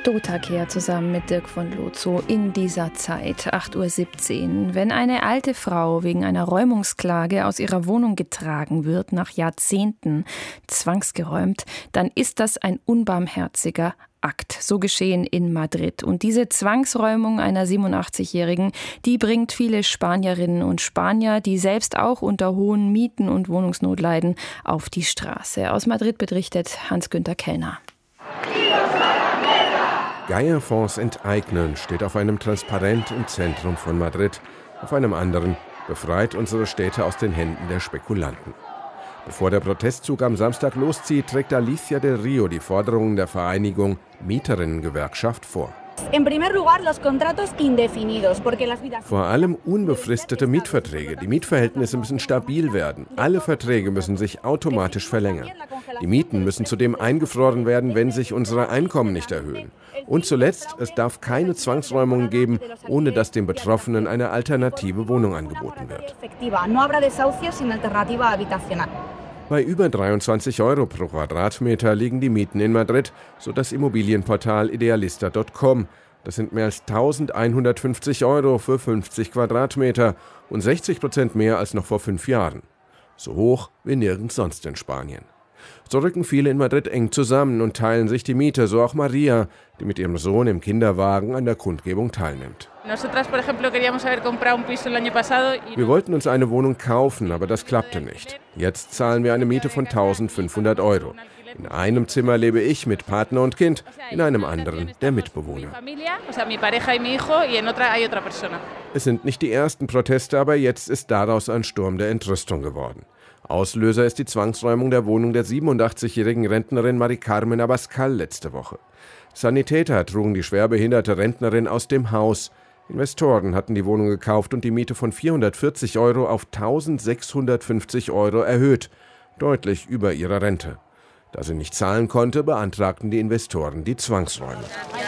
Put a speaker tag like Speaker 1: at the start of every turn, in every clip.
Speaker 1: Dotakehr zusammen mit Dirk von Lozo in dieser Zeit, 8:17 Uhr. Wenn eine alte Frau wegen einer Räumungsklage aus ihrer Wohnung getragen wird, nach Jahrzehnten zwangsgeräumt, dann ist das ein unbarmherziger Akt. So geschehen in Madrid. Und diese Zwangsräumung einer 87-Jährigen, die bringt viele Spanierinnen und Spanier, die selbst auch unter hohen Mieten und Wohnungsnot leiden, auf die Straße. Aus Madrid berichtet Hans-Günther Kellner.
Speaker 2: Geierfonds enteignen steht auf einem Transparent im Zentrum von Madrid. Auf einem anderen: befreit unsere Städte aus den Händen der Spekulanten. Bevor der Protestzug am Samstag loszieht, trägt Alicia del Rio die Forderungen der Vereinigung Mieterinnengewerkschaft vor. Vor allem unbefristete Mietverträge. Die Mietverhältnisse müssen stabil werden. Alle Verträge müssen sich automatisch verlängern. Die Mieten müssen zudem eingefroren werden, wenn sich unsere Einkommen nicht erhöhen. Und zuletzt, es darf keine Zwangsräumungen geben, ohne dass den Betroffenen eine alternative Wohnung angeboten wird. Bei über 23 € pro Quadratmeter liegen die Mieten in Madrid, so das Immobilienportal Idealista.com. Das sind mehr als 1.150 € für 50 Quadratmeter und 60% mehr als noch vor 5 Jahren. So hoch wie nirgends sonst in Spanien. So rücken viele in Madrid eng zusammen und teilen sich die Miete, so auch Maria, die mit ihrem Sohn im Kinderwagen an der Kundgebung teilnimmt. Wir wollten uns eine Wohnung kaufen, aber das klappte nicht. Jetzt zahlen wir eine Miete von 1.500 €. In einem Zimmer lebe ich mit Partner und Kind, in einem anderen der Mitbewohner. Es sind nicht die ersten Proteste, aber jetzt ist daraus ein Sturm der Entrüstung geworden. Auslöser ist die Zwangsräumung der Wohnung der 87-jährigen Rentnerin Mari Carmen Abascal letzte Woche. Sanitäter trugen die schwerbehinderte Rentnerin aus dem Haus. Investoren hatten die Wohnung gekauft und die Miete von 440 € auf 1.650 € erhöht, deutlich über ihrer Rente. Da sie nicht zahlen konnte, beantragten die Investoren die Zwangsräumung.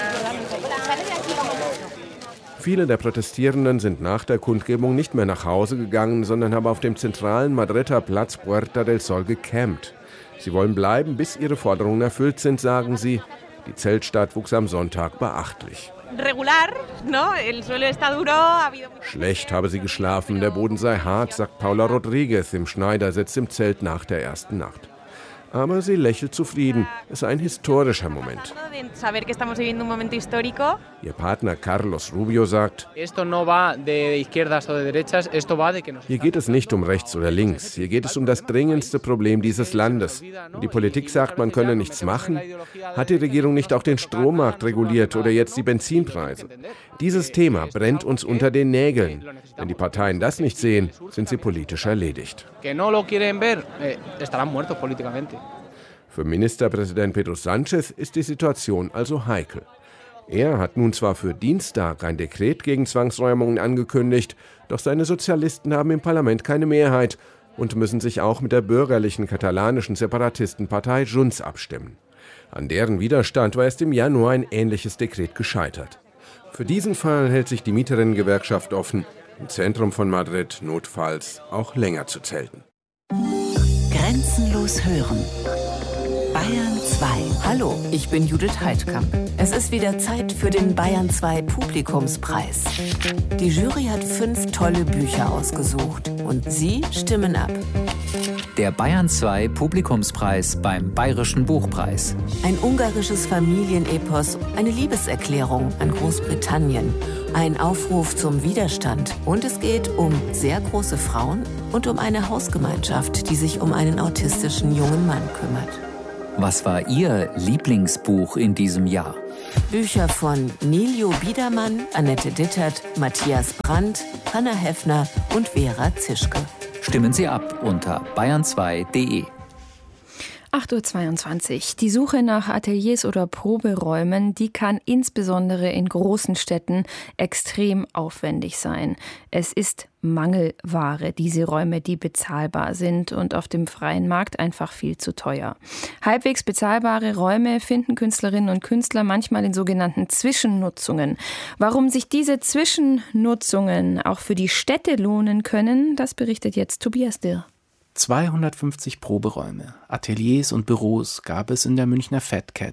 Speaker 2: Viele der Protestierenden sind nach der Kundgebung nicht mehr nach Hause gegangen, sondern haben auf dem zentralen Madrider Platz Puerta del Sol gecampt. Sie wollen bleiben, bis ihre Forderungen erfüllt sind, sagen sie. Die Zeltstadt wuchs am Sonntag beachtlich. Schlecht habe sie geschlafen, der Boden sei hart, sagt Paula Rodriguez im Schneidersitz im Zelt nach der ersten Nacht. Aber sie lächelt zufrieden. Es sei ein historischer Moment. Ihr Partner Carlos Rubio sagt: Hier geht es nicht um rechts oder links. Hier geht es um das dringendste Problem dieses Landes. Die Politik sagt, man könne nichts machen. Hat die Regierung nicht auch den Strommarkt reguliert oder jetzt die Benzinpreise? Dieses Thema brennt uns unter den Nägeln. Wenn die Parteien das nicht sehen, sind sie politisch erledigt. Für Ministerpräsident Pedro Sánchez ist die Situation also heikel. Er hat nun zwar für Dienstag ein Dekret gegen Zwangsräumungen angekündigt, doch seine Sozialisten haben im Parlament keine Mehrheit und müssen sich auch mit der bürgerlichen katalanischen Separatistenpartei Junts abstimmen. An deren Widerstand war erst im Januar ein ähnliches Dekret gescheitert. Für diesen Fall hält sich die Mieterinnengewerkschaft offen, im Zentrum von Madrid notfalls auch länger zu zelten.
Speaker 3: Grenzenlos hören. Bayern 2. Hallo, ich bin Judith Heidkamp. Es ist wieder Zeit für den Bayern 2 Publikumspreis. Die Jury hat 5 tolle Bücher ausgesucht und Sie stimmen ab.
Speaker 4: Der Bayern 2 Publikumspreis beim Bayerischen Buchpreis.
Speaker 3: Ein ungarisches Familienepos, eine Liebeserklärung an Großbritannien, ein Aufruf zum Widerstand und es geht um sehr große Frauen und um eine Hausgemeinschaft, die sich um einen autistischen jungen Mann kümmert.
Speaker 4: Was war Ihr Lieblingsbuch in diesem Jahr?
Speaker 3: Bücher von Niljo Biedermann, Annette Dittert, Matthias Brandt, Hanna Heffner und Vera Zischke.
Speaker 4: Stimmen Sie ab unter bayern2.de.
Speaker 1: 8:22 Uhr. Die Suche nach Ateliers oder Proberäumen, die kann insbesondere in großen Städten extrem aufwendig sein. Es ist Mangelware, diese Räume, die bezahlbar sind und auf dem freien Markt einfach viel zu teuer. Halbwegs bezahlbare Räume finden Künstlerinnen und Künstler manchmal in sogenannten Zwischennutzungen. Warum sich diese Zwischennutzungen auch für die Städte lohnen können, das berichtet jetzt Tobias Dirr.
Speaker 5: 250 Proberäume, Ateliers und Büros gab es in der Münchner Fat Cat,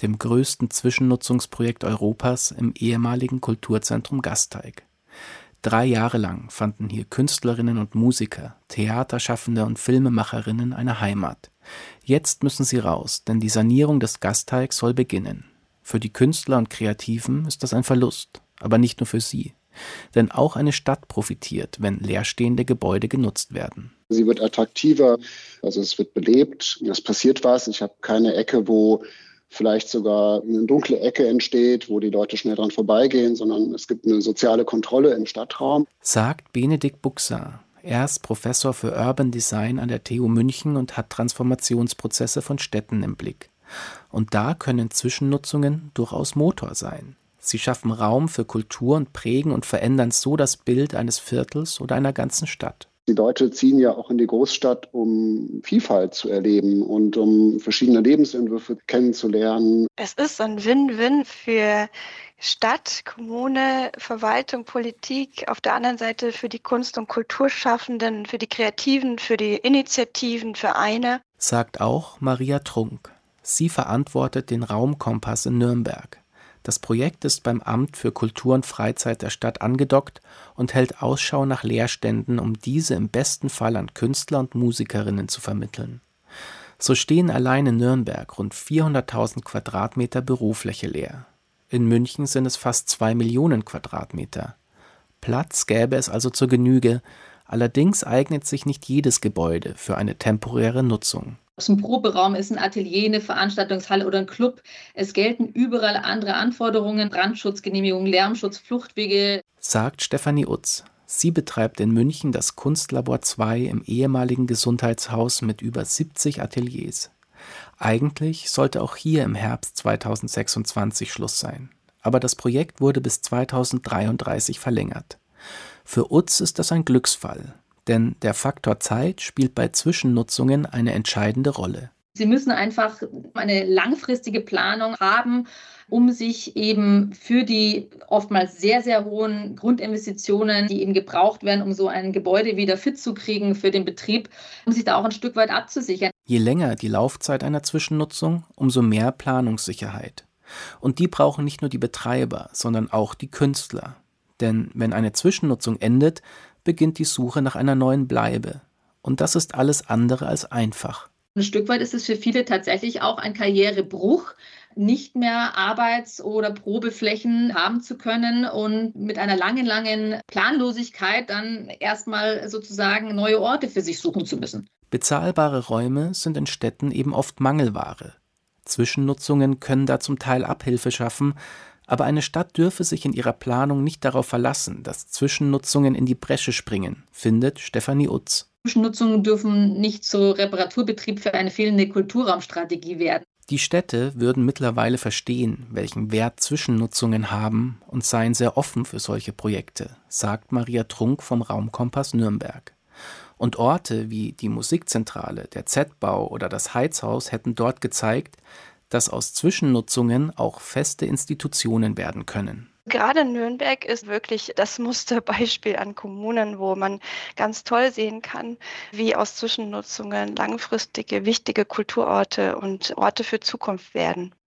Speaker 5: dem größten Zwischennutzungsprojekt Europas im ehemaligen Kulturzentrum Gasteig. 3 Jahre lang fanden hier Künstlerinnen und Musiker, Theaterschaffende und Filmemacherinnen eine Heimat. Jetzt müssen sie raus, denn die Sanierung des Gasteigs soll beginnen. Für die Künstler und Kreativen ist das ein Verlust, aber nicht nur für sie. Denn auch eine Stadt profitiert, wenn leerstehende Gebäude genutzt werden.
Speaker 6: Sie wird attraktiver, also es wird belebt, es passiert was. Ich habe keine Ecke, wo vielleicht sogar eine dunkle Ecke entsteht, wo die Leute schnell dran vorbeigehen, sondern es gibt eine soziale Kontrolle im Stadtraum.
Speaker 5: Sagt Benedikt Buxar. Er ist Professor für Urban Design an der TU München und hat Transformationsprozesse von Städten im Blick. Und da können Zwischennutzungen durchaus Motor sein. Sie schaffen Raum für Kultur und prägen und verändern so das Bild eines Viertels oder einer ganzen Stadt.
Speaker 6: Die Leute ziehen ja auch in die Großstadt, um Vielfalt zu erleben und um verschiedene Lebensentwürfe kennenzulernen.
Speaker 7: Es ist ein Win-Win für Stadt, Kommune, Verwaltung, Politik, auf der anderen Seite für die Kunst- und Kulturschaffenden, für die Kreativen, für die Initiativen, Vereine.
Speaker 5: Sagt auch Maria Trunk. Sie verantwortet den Raumkompass in Nürnberg. Das Projekt ist beim Amt für Kultur und Freizeit der Stadt angedockt und hält Ausschau nach Leerständen, um diese im besten Fall an Künstler und Musikerinnen zu vermitteln. So stehen allein in Nürnberg rund 400.000 Quadratmeter Bürofläche leer. In München sind es fast 2 Millionen Quadratmeter. Platz gäbe es also zur Genüge, allerdings eignet sich nicht jedes Gebäude für eine temporäre Nutzung.
Speaker 8: Ob es ein Proberaum ist, ein Atelier, eine Veranstaltungshalle oder ein Club. Es gelten überall andere Anforderungen, Brandschutzgenehmigungen, Lärmschutz, Fluchtwege.
Speaker 5: Sagt Stefanie Utz. Sie betreibt in München das Kunstlabor 2 im ehemaligen Gesundheitshaus mit über 70 Ateliers. Eigentlich sollte auch hier im Herbst 2026 Schluss sein. Aber das Projekt wurde bis 2033 verlängert. Für Utz ist das ein Glücksfall. Denn der Faktor Zeit spielt bei Zwischennutzungen eine entscheidende Rolle.
Speaker 8: Sie müssen einfach eine langfristige Planung haben, um sich eben für die oftmals sehr, sehr hohen Grundinvestitionen, die eben gebraucht werden, um so ein Gebäude wieder fit zu kriegen für den Betrieb, um sich da auch ein Stück weit abzusichern.
Speaker 5: Je länger die Laufzeit einer Zwischennutzung, umso mehr Planungssicherheit. Und die brauchen nicht nur die Betreiber, sondern auch die Künstler. Denn wenn eine Zwischennutzung endet, beginnt die Suche nach einer neuen Bleibe. Und das ist alles andere als einfach.
Speaker 8: Ein Stück weit ist es für viele tatsächlich auch ein Karrierebruch, nicht mehr Arbeits- oder Probeflächen haben zu können und mit einer langen Planlosigkeit dann erstmal sozusagen neue Orte für sich suchen zu müssen.
Speaker 5: Bezahlbare Räume sind in Städten eben oft Mangelware. Zwischennutzungen können da zum Teil Abhilfe schaffen, aber eine Stadt dürfe sich in ihrer Planung nicht darauf verlassen, dass Zwischennutzungen in die Bresche springen, findet Stefanie Utz.
Speaker 8: Zwischennutzungen dürfen nicht zu Reparaturbetrieb für eine fehlende Kulturraumstrategie werden.
Speaker 5: Die Städte würden mittlerweile verstehen, welchen Wert Zwischennutzungen haben und seien sehr offen für solche Projekte, sagt Maria Trunk vom Raumkompass Nürnberg. Und Orte wie die Musikzentrale, der Z-Bau oder das Heizhaus hätten dort gezeigt, dass aus Zwischennutzungen auch feste Institutionen werden können.
Speaker 7: Gerade Nürnberg ist wirklich das Musterbeispiel an Kommunen, wo man ganz toll sehen kann, wie aus Zwischennutzungen langfristige, wichtige Kulturorte und Orte für Zukunft werden.